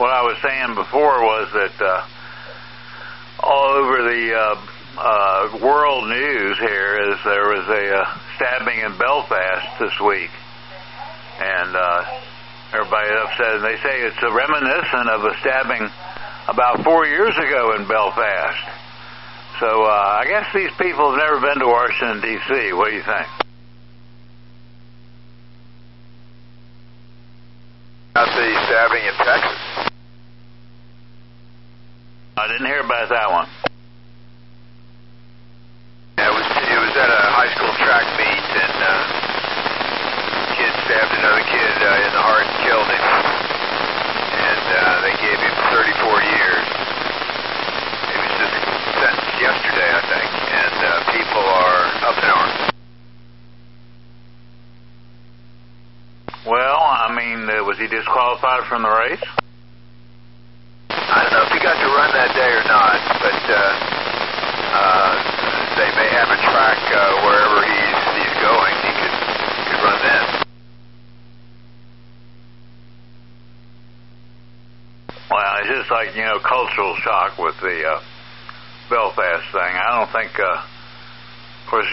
what I was saying before was that all over the world news here is there was a stabbing in Belfast this week, and everybody's upset. And they say it's a reminiscent of a stabbing about 4 years ago in Belfast. So I guess these people have never been to Washington, D.C. What do you think? About the stabbing in Texas. I didn't hear about that one. Yeah, it was at a high school track meet, and kid stabbed another kid in the heart and killed him. And they gave him 34 years. He was just sentenced yesterday, I think, and people are up in arms. Well, I mean, was he disqualified from the race? I don't know if he got to run that day or not, but they may have a track wherever he's going. He could run then. Well, it's just like, cultural shock with the Belfast thing. I don't think, of course,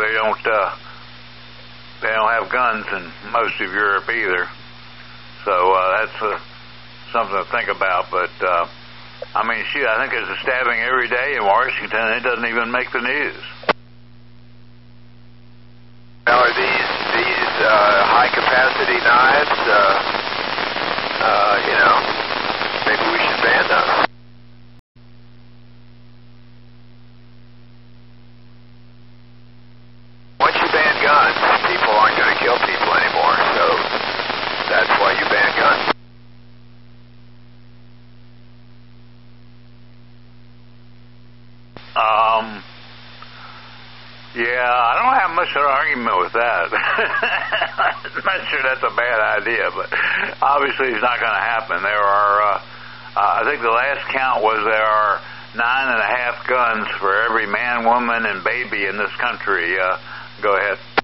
they don't have guns in most of Europe either. So that's something to think about. But, I think there's a stabbing every day in Washington, and it doesn't even make the news. Now, are these high-capacity knives, maybe we should ban them. Once you ban guns, people aren't going to kill people anymore, so that's why you ban guns. Yeah, I don't have much of an argument with that. I'm not sure that's a bad idea, but obviously it's not going to happen. There are, I think the last count was there are 9.5 guns for every man, woman, and baby in this country. Go ahead.